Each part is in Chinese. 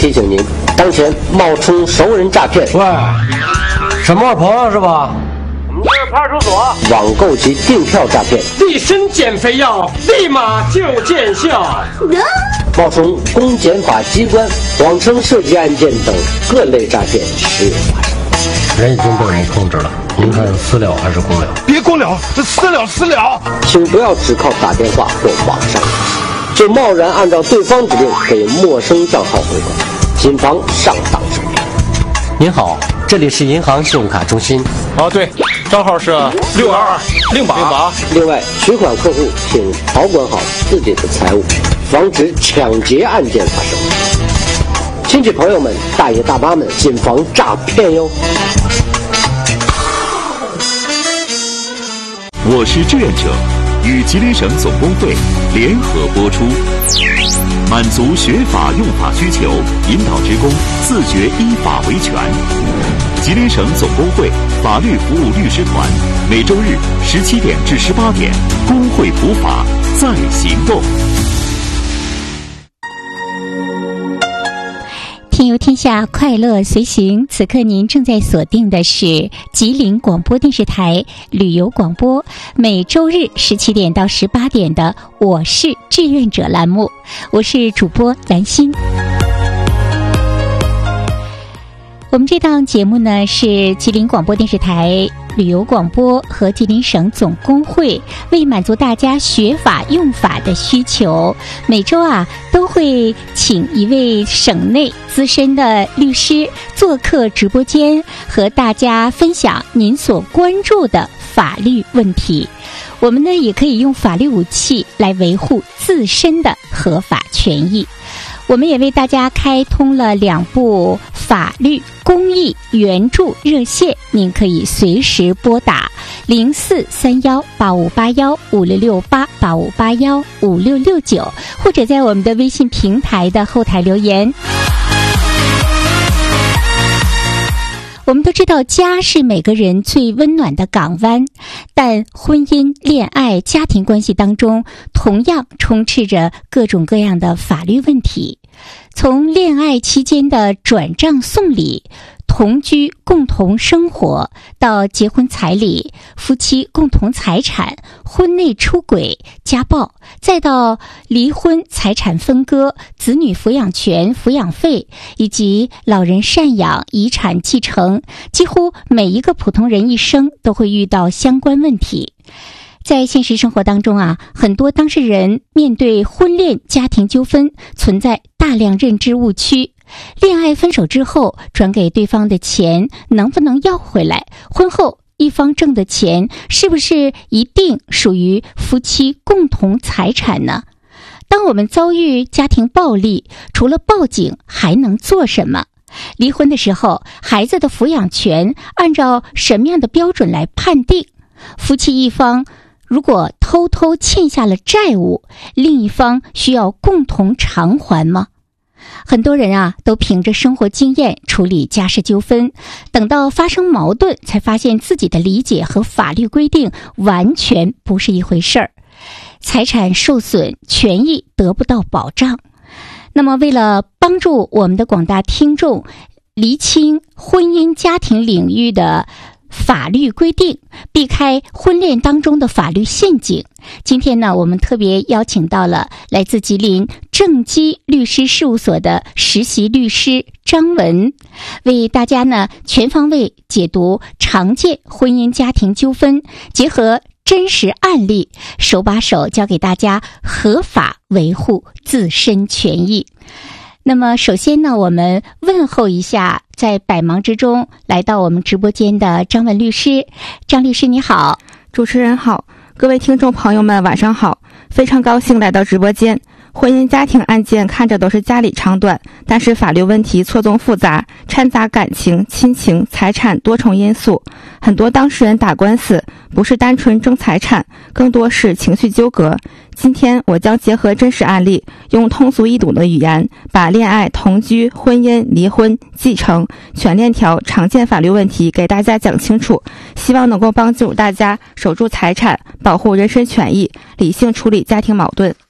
提醒您，当前冒充熟人诈骗。 喂，什么朋友是吧？ 我们这是派出所。 网购及订票诈骗， 立身减肥药，立马就见效。 冒充公检法机关，谎称涉及案件等各类诈骗时有发生。 人已经被我们控制了，您看私了还是公了？ 别公了，私了！ 请不要只靠打电话或网上联系，就贸然按照对方指令给陌生账号汇款，谨防上当受骗。 您好，这里是银行信用卡中心。 哦，对，账号是62208。 另外，取款客户请保管好自己的财物，防止抢劫案件发生。亲戚朋友们、大爷大妈们，谨防诈骗哟！ 我是志愿者与吉林省总工会联合播出，满足学法用法需求，引导职工自觉依法维权。吉林省总工会法律服务律师团每周日17点至18点，工会普法在行动。 天游天下，快乐随行。此刻您正在锁定的是吉林广播电视台旅游广播，每周日17点到18点的我是志愿者栏目，我是主播兰心。我们这档节目呢，是吉林广播电视台旅游广播和吉林省总工会为满足大家学法用法的需求，每周都会请一位省内资深的律师做客直播间，和大家分享您所关注的法律问题。我们呢，也可以用法律武器来维护自身的合法权益。我们也为大家开通了2部法律公益援助热线，您可以随时拨打04318581566885815669，或者在我们的微信平台的后台留言。我们都知道，家是每个人最温暖的港湾，但婚姻、恋爱、家庭关系当中同样充斥着各种各样的法律问题。从恋爱期间的转账送礼、同居共同生活，到结婚彩礼、夫妻共同财产、婚内出轨、家暴，再到离婚、财产分割、子女抚养权、抚养费，以及老人赡养、遗产继承，几乎每一个普通人一生都会遇到相关问题。在现实生活当中很多当事人面对婚恋家庭纠纷，存在大量认知误区。恋爱分手之后，转给对方的钱能不能要回来？婚后一方挣的钱是不是一定属于夫妻共同财产呢？当我们遭遇家庭暴力，除了报警还能做什么？离婚的时候，孩子的抚养权按照什么样的标准来判定？夫妻一方如果偷偷欠下了债务，另一方需要共同偿还吗？很多人都凭着生活经验处理家事纠纷，等到发生矛盾才发现自己的理解和法律规定完全不是一回事儿，财产受损，权益得不到保障。那么为了帮助我们的广大听众厘清婚姻家庭领域的法律规定，避开婚恋当中的法律陷阱，今天呢，我们特别邀请到了来自吉林正基律师事务所的实习律师张文，为大家呢全方位解读常见婚姻家庭纠纷，结合真实案例，手把手教给大家合法维护自身权益。那么首先呢，我们问候一下在百忙之中来到我们直播间的张文律师。张律师你好。 主持人好，各位听众朋友们晚上好，非常高兴来到直播间。婚姻家庭案件看着都是家里长短，但是法律问题错综复杂，掺杂感情、亲情、财产多重因素。很多当事人打官司不是单纯争财产，更多是情绪纠葛。今天我将结合真实案例，用通俗易懂的语言，把恋爱、同居、婚姻、离婚、继承全链条常见法律问题给大家讲清楚，希望能够帮助大家守住财产，保护人身权益，理性处理家庭矛盾。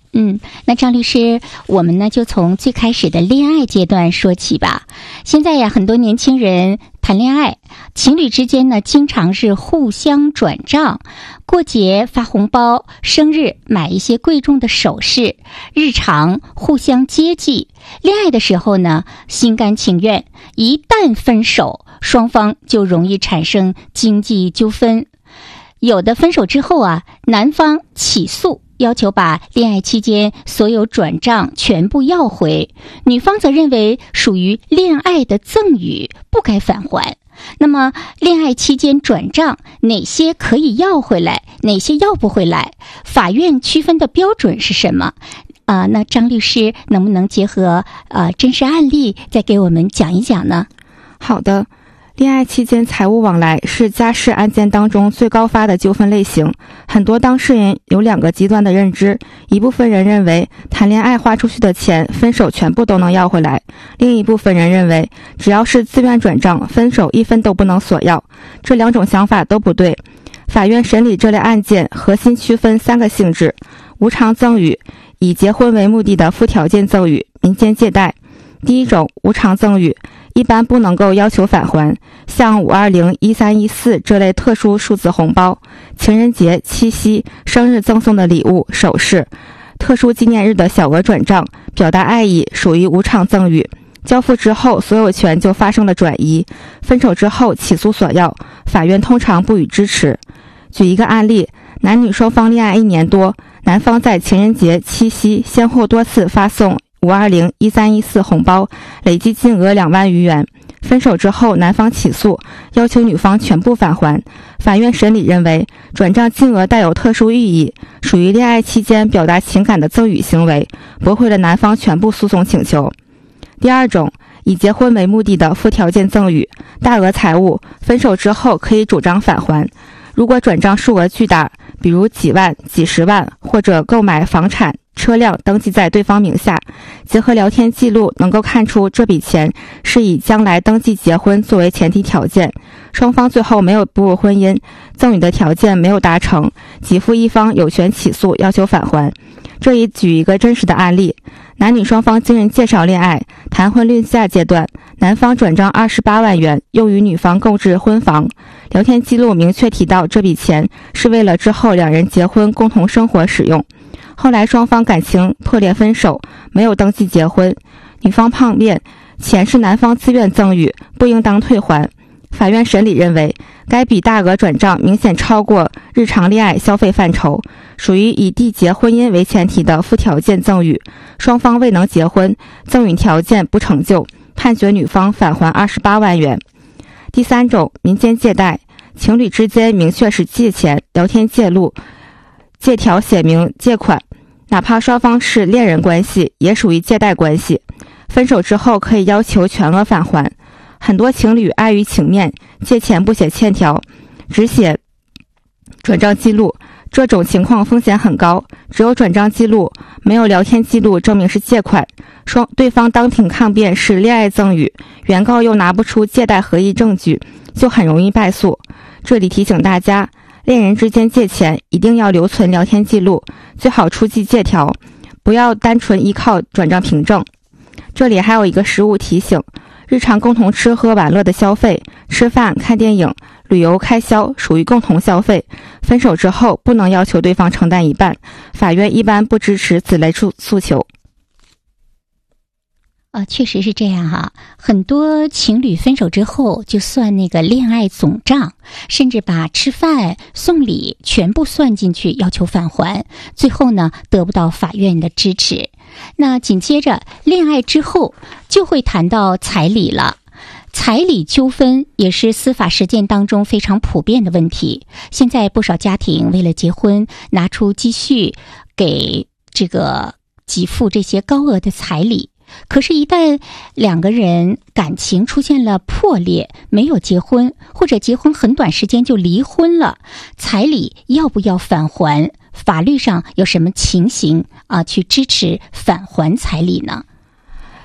那张律师，我们呢就从最开始的恋爱阶段说起吧。现在呀，很多年轻人谈恋爱，情侣之间呢经常是互相转账，过节发红包，生日买一些贵重的首饰，日常互相接济。恋爱的时候呢，心甘情愿，一旦分手，双方就容易产生经济纠纷。有的分手之后啊，男方起诉，要求把恋爱期间所有转账全部要回，女方则认为属于恋爱的赠与，不该返还。那么恋爱期间转账哪些可以要回来，哪些要不回来，法院区分的标准是什么？那张律师能不能结合真实案例再给我们讲一讲呢？ 好的。恋爱期间财务往来是家事案件当中最高发的纠纷类型，很多当事人有两个极端的认知，一部分人认为谈恋爱花出去的钱分手全部都能要回来，另一部分人认为只要是自愿转账，分手1分都不能索要。这两种想法都不对。法院审理这类案件核心区分3个性质：无偿赠与、以结婚为目的的附条件赠与、民间借贷。第一种无偿赠与一般不能够要求返还，像520、1314这类特殊数字红包、情人节、七夕、生日赠送的礼物、首饰、特殊纪念日的小额转账，表达爱意，属于无偿赠与。交付之后，所有权就发生了转移，分手之后起诉索要，法院通常不予支持。举一个案例，男女双方恋爱1年多，男方在情人节、七夕先后多次发送520、1314红包，累计金额2万余元。分手之后，男方起诉，要求女方全部返还。法院审理认为，转账金额带有特殊寓意，属于恋爱期间表达情感的赠与行为，驳回了男方全部诉讼请求。第二种，以结婚为目的的附条件赠与，大额财物，分手之后可以主张返还。如果转账数额巨大，比如几万、几十万，或者购买房产、车辆登记在对方名下，结合聊天记录能够看出这笔钱是以将来登记结婚作为前提条件，双方最后没有步入婚姻，赠与的条件没有达成，给付一方有权起诉要求返还。这里举一个真实的案例，男女双方经人介绍恋爱，谈婚论嫁阶段，男方转账28万元用于女方购置婚房，聊天记录明确提到这笔钱是为了之后两人结婚共同生活使用。后来双方感情破裂分手，没有登记结婚，女方抗辩钱是男方自愿赠与，不应当退还。法院审理认为，该笔大额转账明显超过日常恋爱消费范畴，属于以缔结婚姻为前提的附条件赠与，双方未能结婚，赠与条件不成就，判决女方返还28万元。第三种，民间借贷，情侣之间明确是借钱，聊天记录、借条写明借款，哪怕双方是恋人关系，也属于借贷关系。分手之后可以要求全额返还。很多情侣碍于情面，借钱不写欠条，只写转账记录，这种情况风险很高，只有转账记录，没有聊天记录证明是借款，对方当庭抗辩是恋爱赠与，原告又拿不出借贷合意证据，就很容易败诉。这里提醒大家，恋人之间借钱一定要留存聊天记录，最好出具借条，不要单纯依靠转账凭证。这里还有一个实务提醒，日常共同吃喝玩乐的消费，吃饭、看电影、旅游开销属于共同消费，分手之后不能要求对方承担一半，法院一般不支持此类诉求。 确实是这样哈，很多情侣分手之后就算那个恋爱总账，甚至把吃饭送礼全部算进去要求返还，最后呢得不到法院的支持。那紧接着恋爱之后就会谈到彩礼了，彩礼纠纷也是司法实践当中非常普遍的问题。现在不少家庭为了结婚拿出积蓄给给付这些高额的彩礼，可是一旦两个人感情出现了破裂，没有结婚，或者结婚很短时间就离婚了，彩礼要不要返还？法律上有什么情形去支持返还彩礼呢？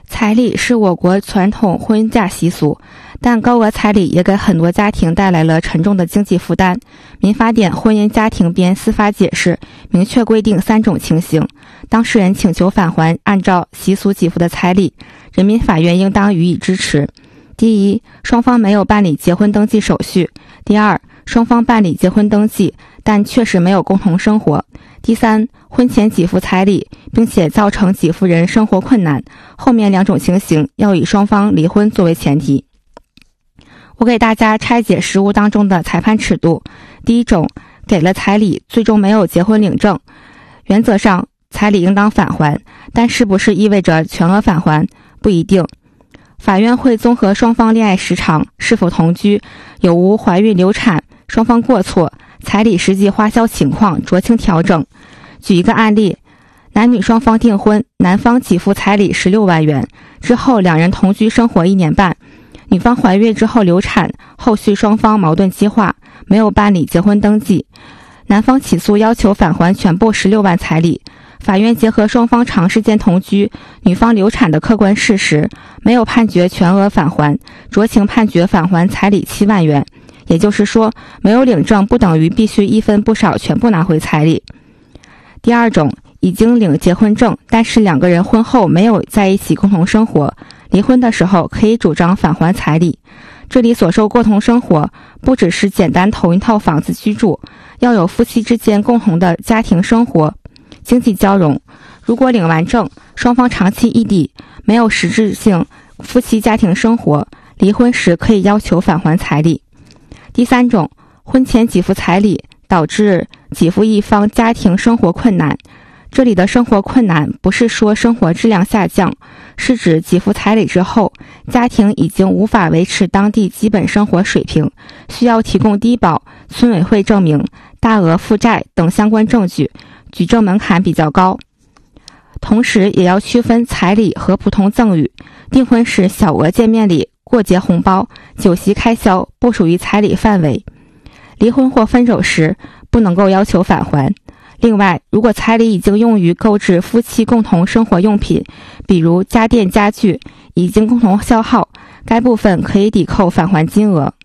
彩礼是我国传统婚嫁习俗，但高额彩礼也给很多家庭带来了沉重的经济负担。民法典婚姻家庭编司法解释明确规定3种情形，当事人请求返还按照习俗给付的彩礼，人民法院应当予以支持。第一，双方没有办理结婚登记手续；第二，双方办理结婚登记，但确实没有共同生活；第三，婚前给付彩礼，并且造成给付人生活困难，后面2种情形要以双方离婚作为前提。我给大家拆解实务当中的裁判尺度。第一种，给了彩礼，最终没有结婚领证，原则上彩礼应当返还，但是不是意味着全额返还？不一定。法院会综合双方恋爱时长、是否同居、有无怀孕流产、双方过错、彩礼实际花销情况酌情调整。举一个案例，男女双方订婚，男方给付彩礼16万元，之后2人同居生活1年半，女方怀孕之后流产，后续双方矛盾激化，没有办理结婚登记，男方起诉要求返还全部16万彩礼。法院结合双方长时间同居、女方流产的客观事实，没有判决全额返还，酌情判决返还彩礼7万元。也就是说，没有领证不等于必须一分不少全部拿回彩礼。第二种，已经领结婚证，但是2个人婚后没有在一起共同生活，离婚的时候可以主张返还彩礼。这里所说共同生活，不只是简单同一套房子居住，要有夫妻之间共同的家庭生活、经济交融。如果领完证，双方长期异地，没有实质性夫妻家庭生活，离婚时可以要求返还彩礼。第三种，婚前给付彩礼，导致给付一方家庭生活困难。这里的生活困难不是说生活质量下降，是指给付彩礼之后，家庭已经无法维持当地基本生活水平，需要提供低保、村委会证明、大额负债等相关证据，举证门槛比较高。同时也要区分彩礼和普通赠与，订婚时小额见面礼、过节红包、酒席开销不属于彩礼范围。离婚或分手时不能够要求返还。另外，如果彩礼已经用于购置夫妻共同生活用品，比如家电家具，已经共同消耗，该部分可以抵扣返还金额。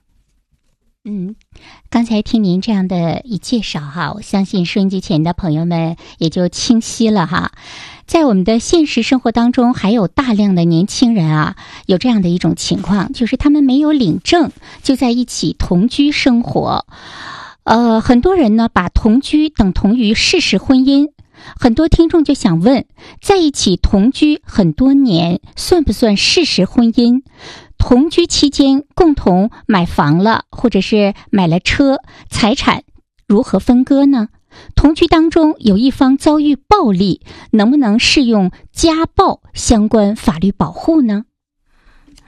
刚才听您这样的一介绍哈，我相信收音机前的朋友们也就清晰了哈。在我们的现实生活当中，还有大量的年轻人啊，有这样的一种情况，就是他们没有领证就在一起同居生活。很多人呢把同居等同于事实婚姻。很多听众就想问，在一起同居很多年算不算事实婚姻？同居期间共同买房了，或者是买了车，财产如何分割呢？同居当中有一方遭遇暴力，能不能适用家暴相关法律保护呢？